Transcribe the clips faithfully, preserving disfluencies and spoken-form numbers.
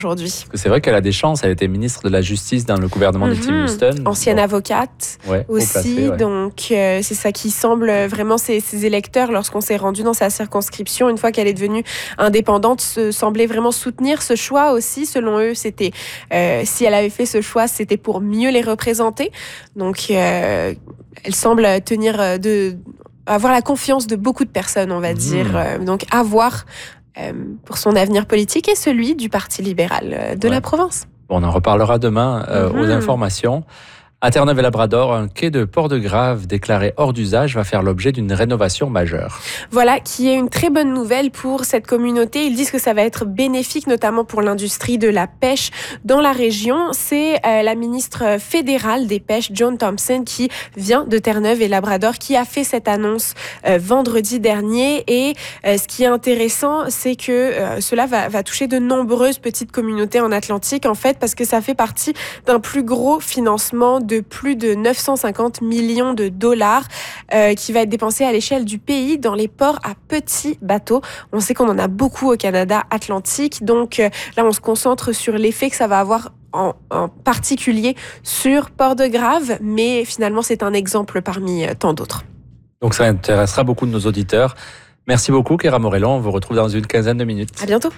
aujourd'hui. C'est vrai qu'elle a des chances, elle était ministre de la Justice dans le gouvernement mm-hmm. de Tim Huston. Ancienne bon. avocate ouais, aussi, placé, ouais. donc euh, c'est ça qui semble vraiment ses, ses électeurs, lorsqu'on s'est rendu dans sa circonscription, une fois qu'elle est devenue indépendante, se, semblaient vraiment soutenir ce choix aussi. Selon eux, c'était, euh, si elle avait fait ce choix, c'était pour mieux les représenter. Donc, euh, elle semble tenir de, avoir la confiance de beaucoup de personnes, on va mmh. dire. Euh, donc, à voir Euh, pour son avenir politique et celui du Parti libéral euh, de ouais. la province. Bon, on en reparlera demain euh, mmh. aux informations. À Terre-Neuve-et-Labrador, un quai de Port-de-Grave déclaré hors d'usage va faire l'objet d'une rénovation majeure. Voilà, qui est une très bonne nouvelle pour cette communauté. Ils disent que ça va être bénéfique, notamment pour l'industrie de la pêche dans la région. C'est euh, la ministre fédérale des pêches, Joan Thompson, qui vient de Terre-Neuve-et-Labrador, qui a fait cette annonce euh, vendredi dernier. Et euh, ce qui est intéressant, c'est que euh, cela va, va toucher de nombreuses petites communautés en Atlantique, en fait, parce que ça fait partie d'un plus gros financement de de plus de neuf cent cinquante millions de dollars euh, qui va être dépensé à l'échelle du pays dans les ports à petits bateaux. On sait qu'on en a beaucoup au Canada atlantique, donc euh, là on se concentre sur l'effet que ça va avoir en, en particulier sur Port-de-Grave, mais finalement c'est un exemple parmi euh, tant d'autres. Donc ça intéressera beaucoup de nos auditeurs. Merci beaucoup Kéra Morellon, on vous retrouve dans une quinzaine de minutes. À bientôt.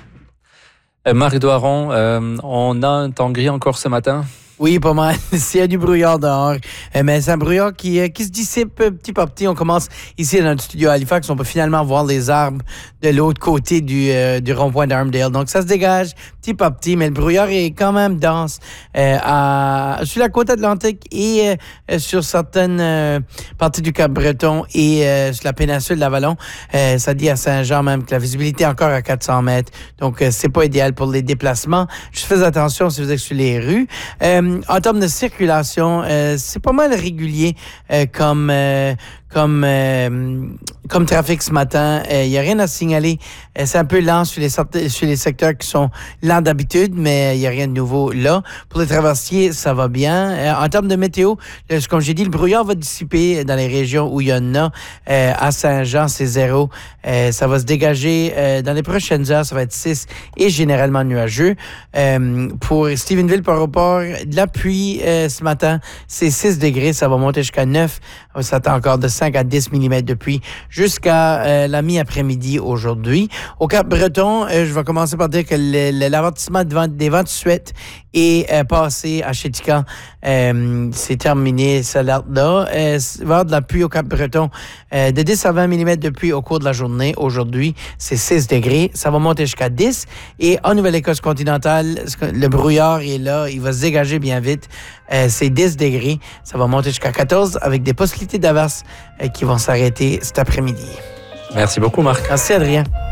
Euh, Marc Doiron, euh, on a un temps gris encore ce matin? Oui, pas mal. S'il y a du brouillard dehors, mais c'est un brouillard qui, qui se dissipe petit à petit. On commence ici dans le studio à Halifax. On peut finalement voir les arbres de l'autre côté du, euh, du rond-point d'Armdale. Donc, ça se dégage petit à petit, mais le brouillard est quand même dense euh, à, sur la côte atlantique et euh, sur certaines euh, parties du Cap-Breton et euh, sur la péninsule de l'Avalon. Euh, ça dit à Saint-Jean même que la visibilité est encore à quatre cents mètres. Donc, euh, c'est pas idéal pour les déplacements. Juste faites attention si vous êtes sur les rues. Euh, En termes de circulation, euh, c'est pas mal régulier euh, comme euh, comme euh, comme trafic ce matin. Il euh, y a rien à signaler. Euh, c'est un peu lent sur les sur les secteurs qui sont lents d'habitude, mais il y a rien de nouveau là. Pour les traversiers, ça va bien. Euh, en termes de météo, là, comme j'ai dit, le brouillard va dissiper dans les régions où il y en a. Euh, à Saint-Jean, c'est zéro. Euh, ça va se dégager euh, dans les prochaines heures. Ça va être six et généralement nuageux. Euh, pour Stephenville, par rapport de la pluie euh, ce matin, c'est six degrés. Ça va monter jusqu'à neuf. On s'attend encore de cinq à dix millimètres de pluie jusqu'à euh, la mi-après-midi aujourd'hui. Au Cap-Breton, euh, je vais commencer par dire que le, le, l'avertissement de vent, des vents de suite est euh, passé à Chéticamp. Euh, c'est terminé, cette alerte-là. Euh, il va y avoir de la pluie au Cap-Breton euh, de dix à vingt millimètres de pluie au cours de la journée. Aujourd'hui, c'est six degrés. Ça va monter jusqu'à dix. Et en Nouvelle-Écosse continentale, le brouillard est là. Il va se dégager bien vite. Euh, c'est dix degrés. Ça va monter jusqu'à quatorze avec des possibilités d'averses euh, qui vont s'arrêter cet après-midi. Merci beaucoup, Marc. Merci, Adrien.